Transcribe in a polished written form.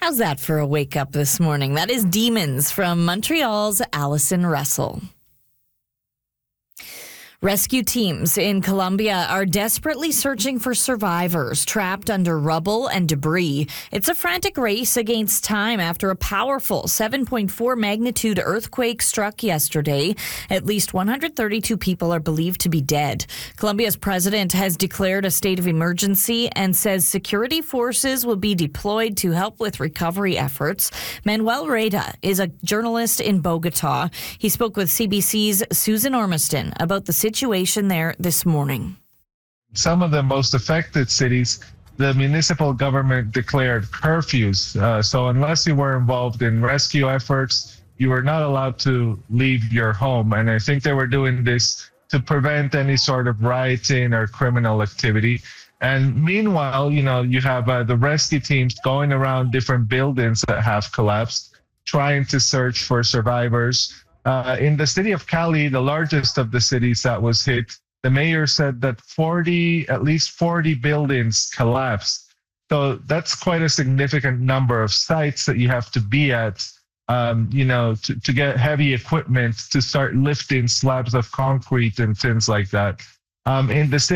How's that for a wake up this morning? That is Demons from Montreal's Allison Russell. Rescue teams in Colombia are desperately searching for survivors trapped under rubble and debris. It's a frantic race against time after a powerful 7.4 magnitude earthquake struck yesterday. At least 132 people are believed to be dead. Colombia's president has declared a state of emergency and says security forces will be deployed to help with recovery efforts. Manuel Reda is a journalist in Bogota. He spoke with CBC's Susan Ormiston about the situation there this morning. Some of the most affected cities, the municipal government declared curfews. So unless you were involved in rescue efforts, you were not allowed to leave your home. And I think they were doing this to prevent any sort of rioting or criminal activity. And meanwhile, you have the rescue teams going around different buildings that have collapsed, trying to search for survivors. In the city of Cali, the largest of the cities that was hit, the mayor said that at least 40 buildings collapsed. So that's quite a significant number of sites that you have to be at, to get heavy equipment to start lifting slabs of concrete and things like that. In the city